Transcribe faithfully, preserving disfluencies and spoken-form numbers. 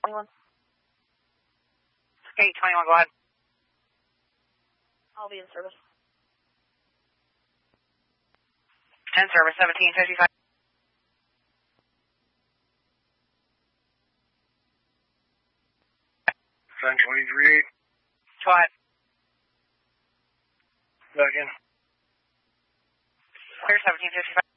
twenty-one. eight twenty-one, go ahead. I'll be in service. ten service, seventeen fifty-five. ten twenty-three eight. Go ahead. Back in. Clear seventeen fifty-five.